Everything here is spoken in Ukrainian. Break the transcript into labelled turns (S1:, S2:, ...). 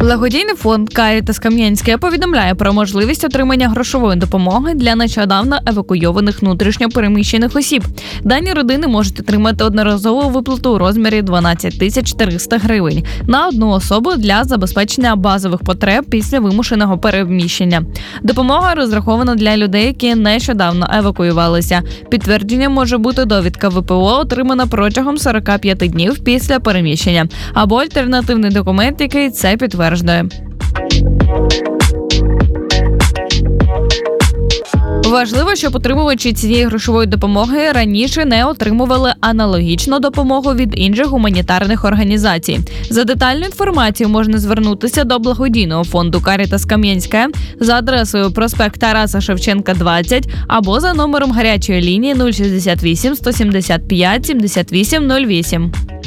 S1: Благодійний фонд «Карітас Кам'янське» повідомляє про можливість отримання грошової допомоги для нещодавно евакуйованих внутрішньо переміщених осіб. Дані родини можуть отримати одноразову виплату у розмірі 12 400 гривень на одну особу для забезпечення базових потреб після вимушеного переміщення. Допомога розрахована для людей, які нещодавно евакуювалися. Підтвердженням може бути довідка ВПО, отримана протягом 45 днів після переміщення, або альтернативний документ, який це підтверджує. Важливо, щоб отримувачі цієї грошової допомоги раніше не отримували аналогічну допомогу від інших гуманітарних організацій. За детальну інформацію можна звернутися до благодійного фонду «Карітас Кам'янське» за адресою проспект Тараса Шевченка, 20, або за номером гарячої лінії 068 175 78 08.